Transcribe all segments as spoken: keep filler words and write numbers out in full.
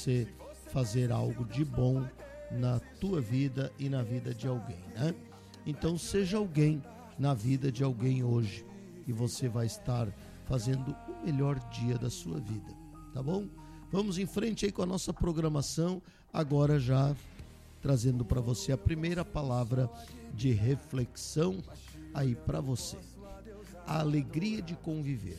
você fazer algo de bom na tua vida e na vida de alguém, né? Então seja alguém na vida de alguém hoje e você vai estar fazendo o melhor dia da sua vida, tá bom? Vamos em frente aí com a nossa programação, agora já trazendo para você a primeira palavra de reflexão aí para você. A alegria de conviver.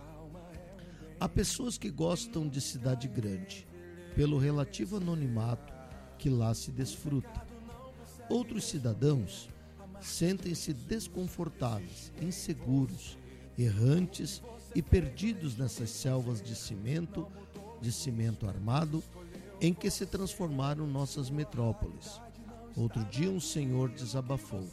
Há pessoas que gostam de cidade grande, pelo relativo anonimato que lá se desfruta. Outros cidadãos sentem-se desconfortáveis, inseguros, errantes e perdidos nessas selvas de cimento, de cimento armado, em que se transformaram nossas metrópoles. Outro dia um senhor desabafou: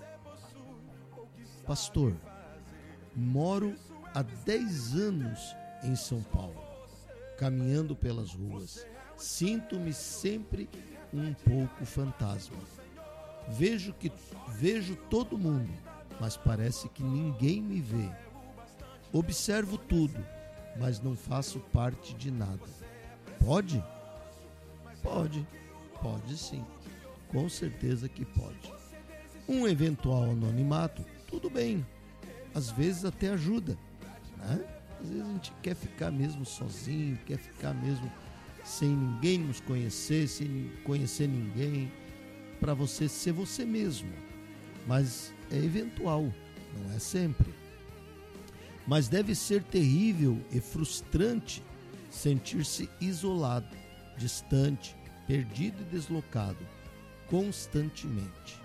pastor, moro há dez anos em São Paulo, caminhando pelas ruas, sinto-me sempre um pouco fantasma. Vejo que vejo todo mundo, mas parece que ninguém me vê. Observo tudo, mas não faço parte de nada. Pode? Pode, pode sim, com certeza que pode. Um eventual anonimato, tudo bem, às vezes até ajuda, né? Às vezes a gente quer ficar mesmo sozinho, quer ficar mesmo sem ninguém nos conhecer, sem conhecer ninguém, para você ser você mesmo. Mas é eventual, não é sempre. Mas deve ser terrível e frustrante sentir-se isolado, distante, perdido e deslocado, constantemente.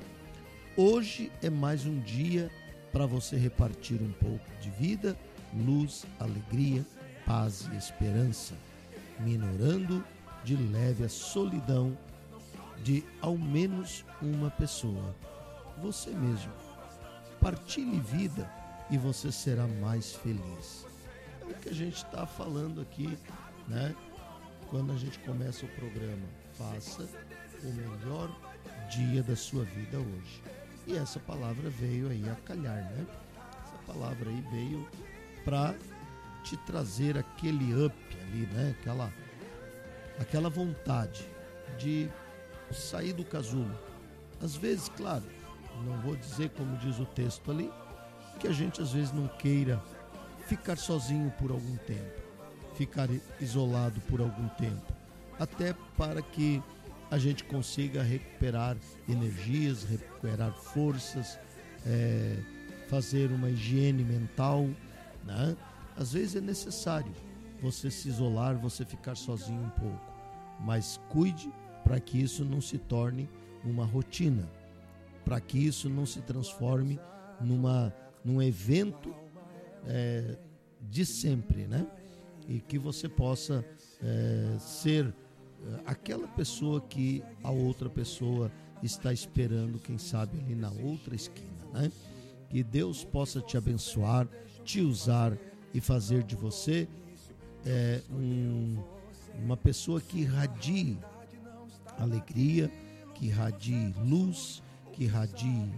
Hoje é mais um dia para você repartir um pouco de vida, luz, alegria, paz e esperança, minorando de leve a solidão de ao menos uma pessoa, você mesmo. Partilhe vida e você será mais feliz. É o que a gente está falando aqui, né? Quando a gente começa o programa, faça o melhor dia da sua vida hoje. E essa palavra veio aí a calhar, né? Essa palavra aí veio para te trazer aquele up ali, né? Aquela, aquela vontade de sair do casulo. Às vezes, claro, não vou dizer como diz o texto ali, que a gente às vezes não queira ficar sozinho por algum tempo, ficar isolado por algum tempo, até para que a gente consiga recuperar energias, recuperar forças, é, fazer uma higiene mental, né? Às vezes é necessário você se isolar, você ficar sozinho um pouco, mas cuide para que isso não se torne uma rotina, para que isso não se transforme numa, num evento é, de sempre, né? E que você possa é, ser é, aquela pessoa que a outra pessoa está esperando, quem sabe ali na outra esquina, né? Que Deus possa te abençoar, te usar e fazer de você é, um, uma pessoa que irradie alegria, que irradie luz, que irradie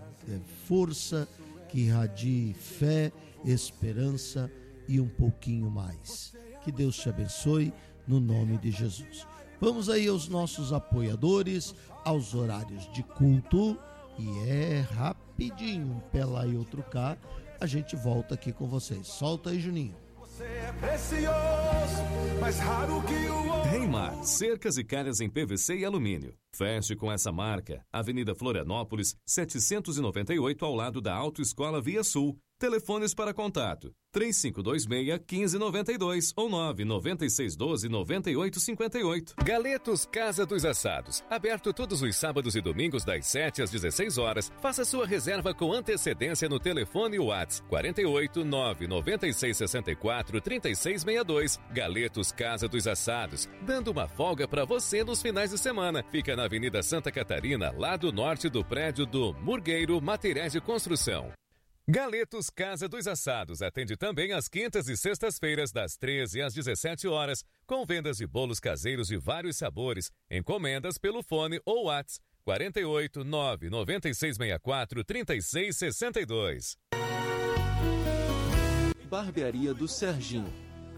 força, que irradie fé, esperança e um pouquinho mais. Que Deus te abençoe no nome de Jesus. Vamos aí aos nossos apoiadores, aos horários de culto, e é rapidinho, pela e outro cá, a gente volta aqui com vocês. Solta aí, Juninho. Você é precioso, mais raro que o ouro. Reimar, cercas e calhas em P V C e alumínio. Feche com essa marca. Avenida Florianópolis, setecentos e noventa e oito, ao lado da Autoescola Via Sul. Telefones para contato: três cinco dois seis, um cinco nove dois ou nove nove seis um dois, nove oito cinco oito. Galetos Casa dos Assados. Aberto todos os sábados e domingos das sete às dezesseis horas. Faça sua reserva com antecedência no telefone WhatsApp quarenta e oito, nove nove seis seis quatro, três seis seis dois. Galetos Casa dos Assados, dando uma folga para você nos finais de semana. Fica na Avenida Santa Catarina, lado norte do prédio do Murgueiro Materiais de Construção. Galetos Casa dos Assados atende também às quintas e sextas-feiras, das treze às dezessete horas, com vendas de bolos caseiros de vários sabores, encomendas pelo fone ou WhatsApp quarenta e oito, nove nove seis seis quatro, três seis seis dois. Barbearia do Serginho.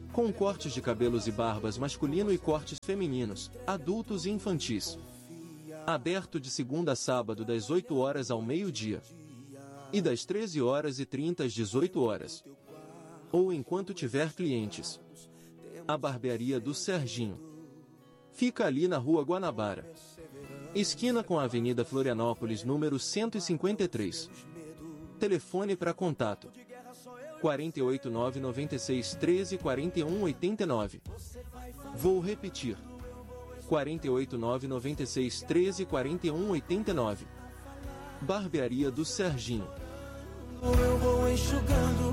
com cortes de cabelos e barbas masculino e cortes femininos, adultos e infantis. Aberto de segunda a sábado das oito horas ao meio-dia e das treze horas e trinta às dezoito horas. Ou enquanto tiver clientes. A barbearia do Serginho fica ali na Rua Guanabara, esquina com a Avenida Florianópolis, número cento e cinquenta e três. Telefone para contato: quatro oito nove, nove seis, um três, quatro um oito nove. Vou repetir: quatro oito nove, nove seis, um três, quatro um oito nove. Barbearia do Serginho. Eu vou enxugando.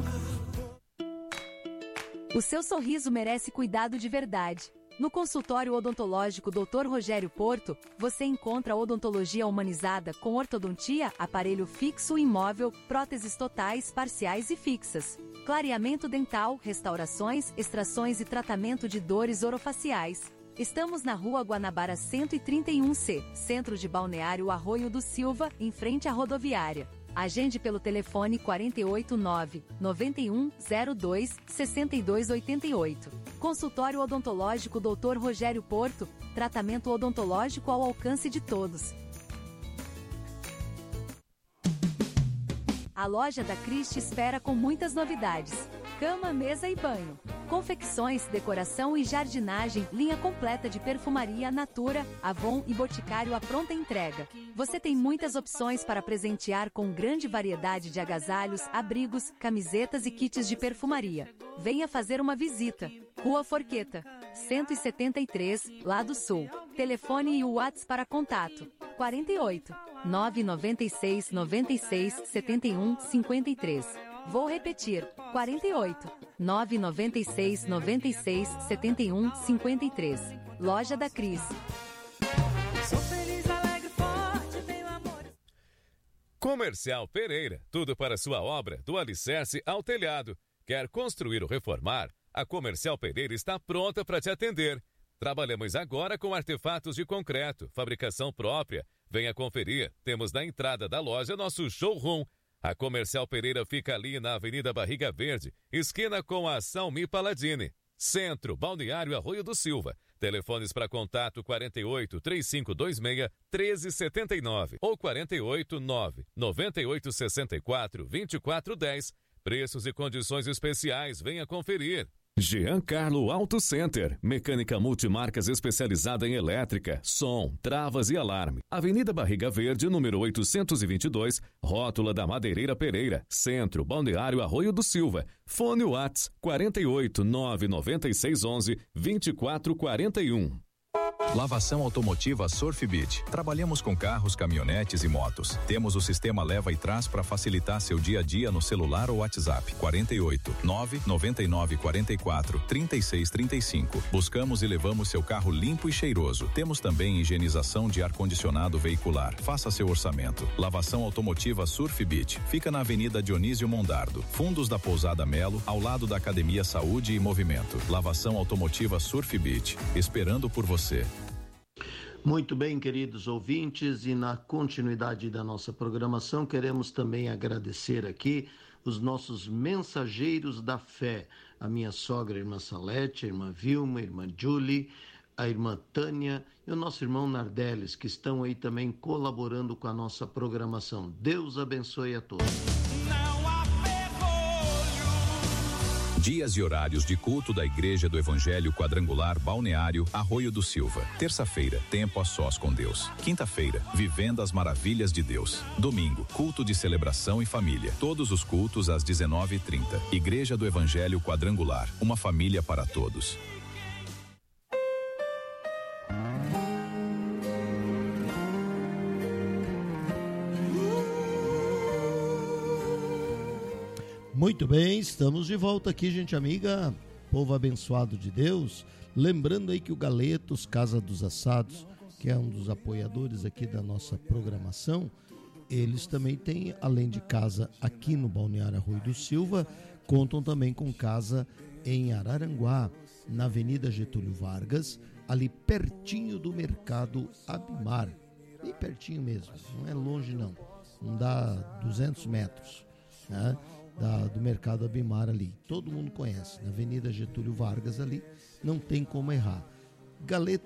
O seu sorriso merece cuidado de verdade. No consultório odontológico doutor Rogério Porto, você encontra odontologia humanizada com ortodontia, aparelho fixo e móvel, próteses totais, parciais e fixas, clareamento dental, restaurações, extrações e tratamento de dores orofaciais. Estamos na Rua Guanabara cento e trinta e um C, Centro de Balneário Arroio do Silva, em frente à rodoviária. Agende pelo telefone quatro oito nove, nove um zero dois, seis dois oito oito. Consultório odontológico doutor Rogério Porto, tratamento odontológico ao alcance de todos. A loja da Christie espera com muitas novidades. Cama, mesa e banho. Confecções, decoração e jardinagem, linha completa de perfumaria Natura, Avon e Boticário à pronta entrega. Você tem muitas opções para presentear com grande variedade de agasalhos, abrigos, camisetas e kits de perfumaria. Venha fazer uma visita. Rua Forqueta, cento e setenta e três, Lado Sul. Telefone e o WhatsApp para contato: quarenta e oito, nove nove seis, nove seis, sete um cinco três. Vou repetir: quarenta e oito, nove nove seis, nove seis, sete um cinco três. Loja da Cris. Sou feliz, alegre, forte, tenho amor. Comercial Pereira, tudo para sua obra, do alicerce ao telhado. Quer construir ou reformar? A Comercial Pereira está pronta para te atender. Trabalhamos agora com artefatos de concreto, fabricação própria. Venha conferir, temos na entrada da loja nosso showroom. A Comercial Pereira fica ali na Avenida Barriga Verde, esquina com a Salmi Paladini. Centro, Balneário Arroio do Silva. Telefones para contato quarenta e oito, três cinco dois seis, um três sete nove ou quarenta e oito, nove nove oito seis quatro, dois quatro um zero. Preços e condições especiais, venha conferir. Giancarlo Auto Center, mecânica multimarcas especializada em elétrica, som, travas e alarme. Avenida Barriga Verde, número oitocentos e vinte e dois, Rótula da Madeireira Pereira, Centro, Balneário Arroio do Silva. Fone Whats quarenta e oito, nove nove seis um um, dois quatro quatro um. Lavação automotiva Surfbit. Trabalhamos com carros, caminhonetes e motos. Temos o sistema leva e traz para facilitar seu dia a dia no celular ou WhatsApp. quarenta e oito, nove nove nove quatro quatro, três seis três cinco. Buscamos e levamos seu carro limpo e cheiroso. Temos também higienização de ar-condicionado veicular. Faça seu orçamento. Lavação automotiva Surfbit. Fica na Avenida Dionísio Mondardo, fundos da Pousada Melo, ao lado da Academia Saúde e Movimento. Lavação automotiva Surfbit. Esperando por você. Muito bem, queridos ouvintes, e na continuidade da nossa programação, queremos também agradecer aqui os nossos mensageiros da fé, a minha sogra, a irmã Salete, a irmã Vilma, a irmã Julie, a irmã Tânia e o nosso irmão Nardeles, que estão aí também colaborando com a nossa programação. Deus abençoe a todos. Dias e horários de culto da Igreja do Evangelho Quadrangular Balneário Arroio do Silva. Terça-feira, tempo a sós com Deus. Quinta-feira, vivendo as maravilhas de Deus. Domingo, culto de celebração e família. Todos os cultos às dezenove e trinta. Igreja do Evangelho Quadrangular. Uma família para todos. Muito bem, estamos de volta aqui, gente amiga, povo abençoado de Deus. Lembrando aí que o Galetos, Casa dos Assados, que é um dos apoiadores aqui da nossa programação, eles também têm, além de casa aqui no Balneário Arroio do Silva, contam também com casa em Araranguá, na Avenida Getúlio Vargas, ali pertinho do Mercado Abimar, bem pertinho mesmo, não é longe não, não dá duzentos metros, né? da, do Mercado Abimar ali. Todo mundo conhece, na Avenida Getúlio Vargas ali, não tem como errar. Galeto